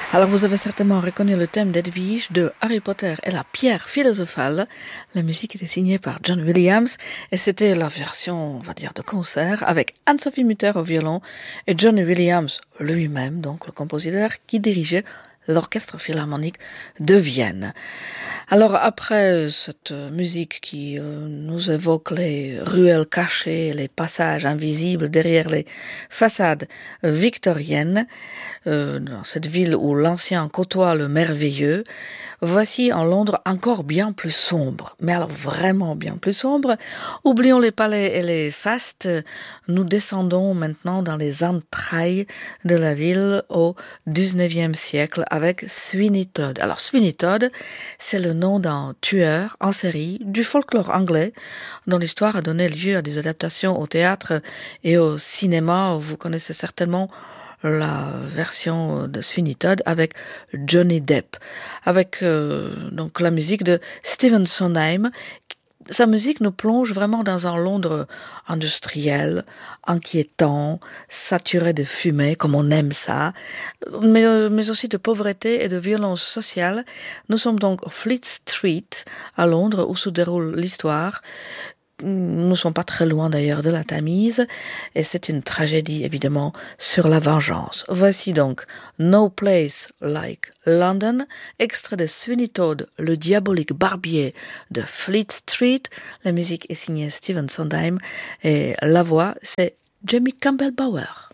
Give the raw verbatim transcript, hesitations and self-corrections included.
Alors vous avez certainement reconnu le thème d'Edwige de Harry Potter et la pierre philosophale. La musique était signée par John Williams et c'était la version, on va dire, de concert avec Anne-Sophie Mutter au violon et John Williams lui-même, donc le compositeur qui dirigeait l'Orchestre Philharmonique de Vienne. Alors après cette musique qui euh, nous évoque les ruelles cachées, les passages invisibles derrière les façades victoriennes, euh, dans cette ville où l'ancien côtoie le merveilleux, voici en Londres encore bien plus sombre, mais alors vraiment bien plus sombre. Oublions les palais et les fastes, nous descendons maintenant dans les entrailles de la ville au dix-neuvième siècle avec Sweeney Todd. Alors Sweeney Todd, c'est le nom d'un tueur en série du folklore anglais dont l'histoire a donné lieu à des adaptations au théâtre et au cinéma. Vous connaissez certainement la version de Sweeney Todd avec Johnny Depp, avec euh, donc la musique de Stephen Sondheim. Sa musique nous plonge vraiment dans un Londres industriel, inquiétant, saturé de fumée, comme on aime ça, mais, mais aussi de pauvreté et de violence sociale. Nous sommes donc au Fleet Street, à Londres, où se déroule l'histoire. Nous ne sommes pas très loin d'ailleurs de la Tamise, et c'est une tragédie évidemment sur la vengeance. Voici donc No Place Like London, extrait de Sweeney Todd, le diabolique barbier de Fleet Street. La musique est signée Stephen Sondheim et la voix c'est Jamie Campbell Bower.